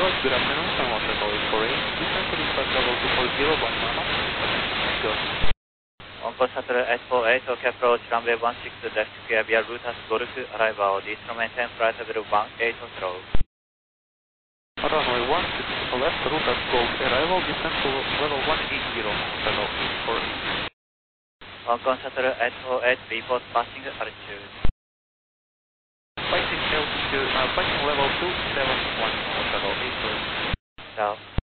good afternoon, San Jose Police Force. Descend to dispatch level 240, Black Mama. Go. On call Shuttle 848, OK approach runway 16 left clear via route as Golf arrival. This maintain flight level 18 throw. Runway 16 left, route as Golf arrival, descend to level 180, Shuttle 848. On call Shuttle 848, report passing altitude. Passing level 271, Shuttle 848. Ciao.